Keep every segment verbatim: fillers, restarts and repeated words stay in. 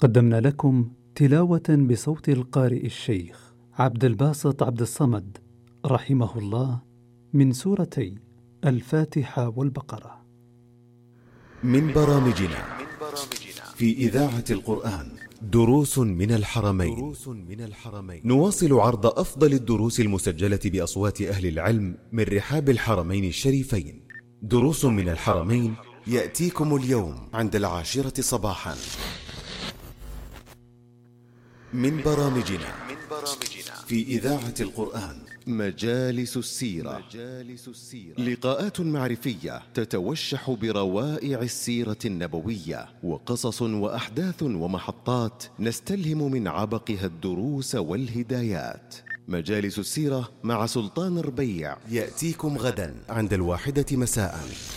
قدمنا لكم تلاوة بصوت القارئ الشيخ عبد الباسط عبد الصمد رحمه الله من سورتي الفاتحة والبقرة. من برامجنا في إذاعة القرآن دروس من الحرمين. نواصل عرض أفضل الدروس المسجلة بأصوات أهل العلم من رحاب الحرمين الشريفين. دروس من الحرمين يأتيكم اليوم عند العاشرة صباحا. من برامجنا في إذاعة القرآن مجالس السيرة، لقاءات معرفية تتوشح بروائع السيرة النبوية وقصص وأحداث ومحطات نستلهم من عبقها الدروس والهدايات. مجالس السيرة مع سلطان ربيع يأتيكم غدا عند الواحدة مساء.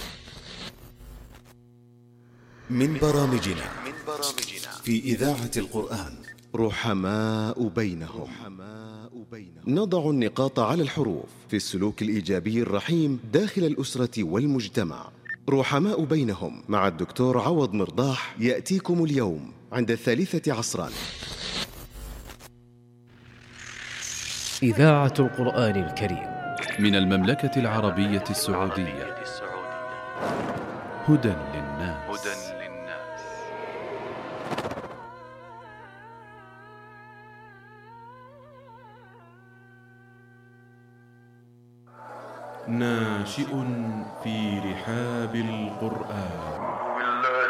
من برامجنا في إذاعة القرآن رحماء بينهم. نضع النقاط على الحروف في السلوك الإيجابي الرحيم داخل الأسرة والمجتمع. رحماء بينهم مع الدكتور عوض مرضاح يأتيكم اليوم عند الثالثة عصرا. إذاعة القرآن الكريم من المملكة العربية السعودية. هدى للناس. ناشئ في رحاب القرآن.